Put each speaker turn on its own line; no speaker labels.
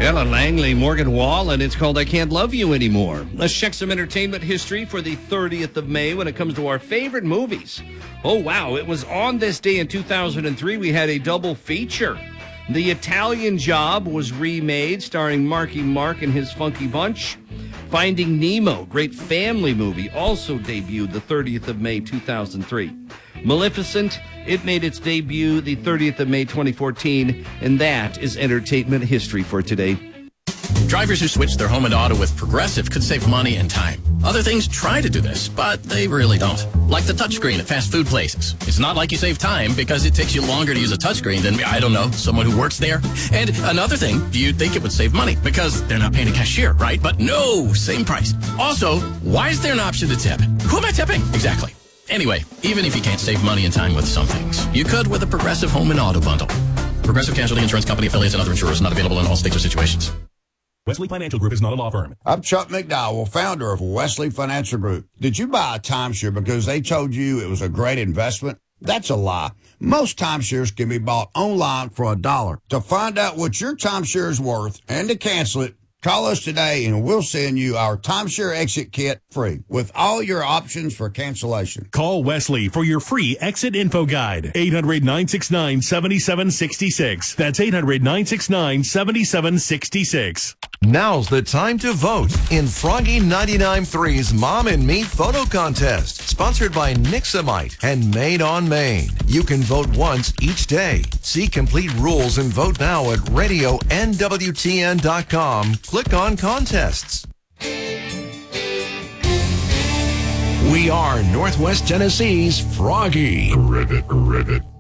Ella Langley, Morgan Wallen. It's called I Can't Love You Anymore. Let's check some entertainment history for the 30th of May when it comes to our favorite movies. Oh, wow. It was on this day in 2003 we had a double feature. The Italian Job was remade, starring Marky Mark and his Funky Bunch. Finding Nemo, great family movie, also debuted the 30th of May 2003. Maleficent, it made its debut the 30th of May 2014, and that is entertainment history for today.
Drivers who switch their home and auto with Progressive could save money and time. Other things try to do this, but they really don't. Like the touchscreen at fast food places. It's not like you save time because it takes you longer to use a touchscreen than, I don't know, someone who works there. And another thing, you'd think it would save money because they're not paying a cashier, right? But no, same price. Also, why is there an option to tip? Who am I tipping? Exactly. Anyway, even if you can't save money and time with some things, you could with a Progressive home and auto bundle. Progressive Casualty Insurance Company affiliates and other insurers not available in all states or situations.
Wesley Financial Group is not a law firm.
I'm Chuck McDowell, founder of Wesley Financial Group. Did you buy a timeshare because they told you it was a great investment? That's a lie. Most timeshares can be bought online for $1. To find out what your timeshare is worth and to cancel it, call us today and we'll send you our timeshare exit kit free with all your options for cancellation.
Call Wesley for your free exit info guide. 800-969-7766. That's 800-969-7766.
Now's the time to vote in Froggy 99.3's Mom and Me photo contest, sponsored by Nixamite and Made on Maine. You can vote once each day. See complete rules and vote now at radionwtn.com. Click on contests. We are Northwest Tennessee's Froggy.
Rivet.